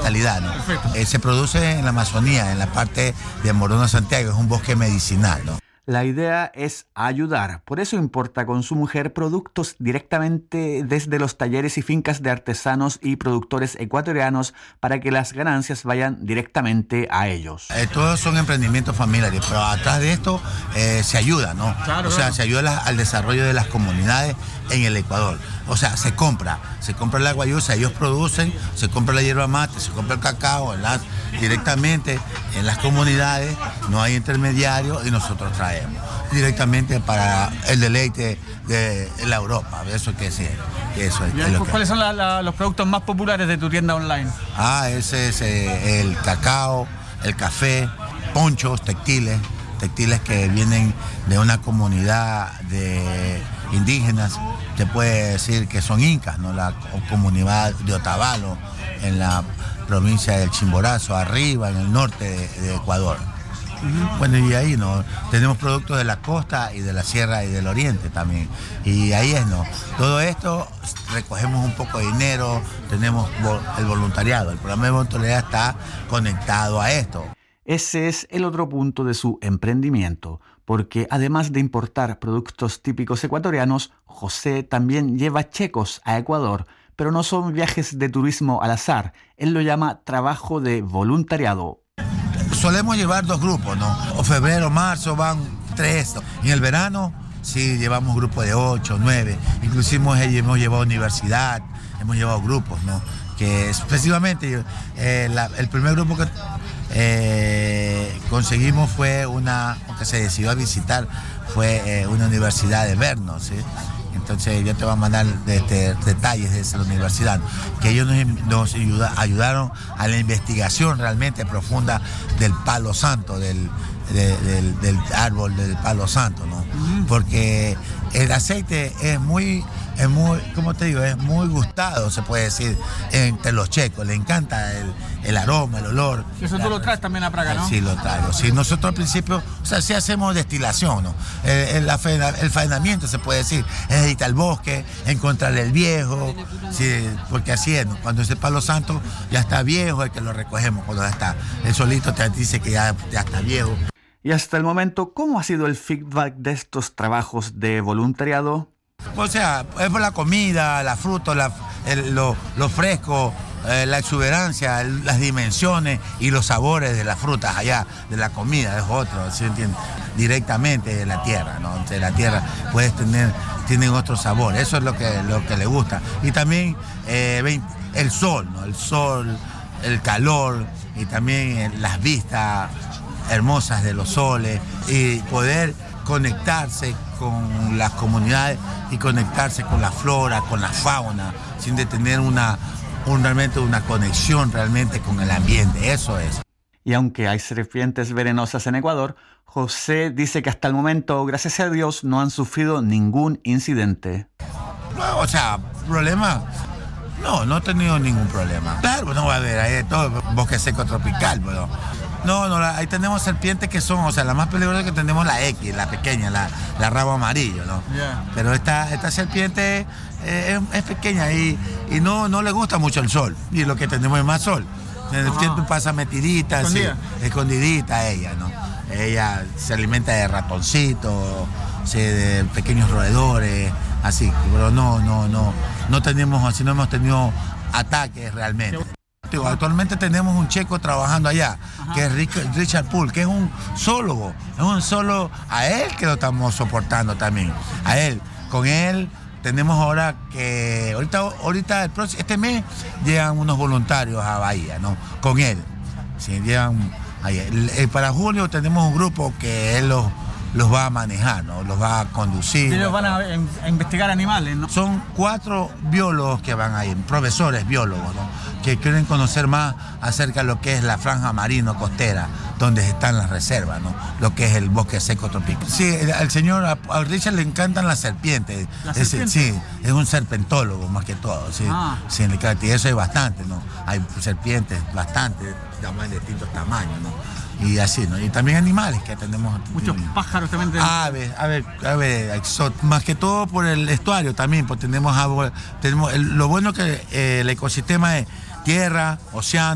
calidad, ¿no? Se produce en la Amazonía, en la parte de Morona, Santiago, es un bosque medicinal, ¿no? La idea es ayudar, por eso importa con su mujer productos directamente desde los talleres y fincas de artesanos y productores ecuatorianos para que las ganancias vayan directamente a ellos. Todos son emprendimientos familiares, pero atrás de esto se ayuda, ¿no? Claro, se ayuda al desarrollo de las comunidades en el Ecuador. O sea, se compra la guayusa, ellos producen, se compra la hierba mate, se compra el cacao directamente en las comunidades, no hay intermediarios y nosotros traemos directamente para el deleite de la Europa. Eso que sí, eso es. ¿Cuáles son los productos más populares de tu tienda online? Ese es el cacao, el café, ponchos, textiles que vienen de una comunidad de indígenas, te puede decir que son incas, ¿no? La comunidad de Otavalo, en la provincia del Chimborazo, arriba, en el norte de Ecuador. Bueno, y ahí no tenemos productos de la costa y de la sierra y del oriente también. Y ahí todo esto recogemos un poco de dinero, tenemos el voluntariado. El programa de voluntariado está conectado a esto. Ese es el otro punto de su emprendimiento, porque además de importar productos típicos ecuatorianos, José también lleva checos a Ecuador, pero no son viajes de turismo al azar. Él lo llama trabajo de voluntariado. Solemos llevar 2 grupos, ¿no? O febrero, marzo van 3. Y en el verano sí llevamos grupos de 8, 9. Inclusive hemos llevado universidad, hemos llevado grupos, ¿no? Que específicamente el primer grupo que conseguimos fue que se decidió a visitar, fue una universidad de Brno, ¿sí? Entonces yo te voy a mandar detalles de esa universidad, que ellos nos ayudaron a la investigación realmente profunda del palo santo, del árbol del palo santo, ¿no? Porque el aceite es muy, ¿cómo te digo? Es muy gustado, se puede decir, entre los checos. Le encanta el aroma, el olor. Eso tú lo traes también a Praga, ¿no? Sí, lo traigo. Sí, nosotros al principio, sí hacemos destilación, ¿no? El faenamiento, se puede decir, es ir al bosque, encontrarle el viejo, sí, porque así es, ¿no? Cuando es el palo santo, ya está viejo, es que lo recogemos cuando ya está. El solito te dice que ya está viejo. Y hasta el momento, ¿cómo ha sido el feedback de estos trabajos de voluntariado? O sea, es por la comida, la fruta, lo fresco, la exuberancia, las dimensiones y los sabores de las frutas allá, de la comida, es otro, ¿sí entiendes? Directamente de la tierra, ¿no? De la tierra tienen otro sabor, eso es lo que le gusta. Y también el sol, ¿no? El sol, el calor y también las vistas hermosas de los soles y poder conectarse con las comunidades y conectarse con la flora, con la fauna, sin de tener realmente una conexión realmente con el ambiente, eso es. Y aunque hay serpientes venenosas en Ecuador, José dice que hasta el momento, gracias a Dios, no han sufrido ningún incidente. No, o sea, ¿problema? No he tenido ningún problema. Claro, no va a haber, hay todo bosque seco tropical, pero ahí tenemos serpientes que son, o sea, la más peligrosa que tenemos la X, la pequeña, la rabo amarillo, ¿no? Yeah. Pero esta serpiente es pequeña y no le gusta mucho el sol, y lo que tenemos es más sol. Siempre pasa metidita, escondidita ella, ¿no? Ella se alimenta de ratoncitos, de pequeños roedores, así, pero no hemos tenido ataques realmente. Actualmente tenemos un checo trabajando allá, que es Richard Poole, que es un zoólogo, a él que lo estamos soportando también, a él, con él tenemos ahora que, ahorita este mes llegan unos voluntarios a Bahía, ¿no? Con él, sí, llegan allá. Para julio tenemos un grupo que él los va a manejar, ¿no? Los va a conducir. Ellos van a investigar animales, ¿no? Son 4 biólogos que van a ir, profesores biólogos, ¿no? Que quieren conocer más acerca de lo que es la franja marino-costera, donde están las reservas, ¿no? Lo que es el bosque seco tropical. Sí, a Richard le encantan las serpientes. Sí, es un serpentólogo más que todo, sí. Sí, y eso hay bastante, ¿no? Hay serpientes bastante, de distintos tamaños, ¿no? Y así, ¿no? Y también animales que tenemos. Muchos pájaros también. Aves, más que todo por el estuario también, porque tenemos lo bueno que el ecosistema es tierra, océano.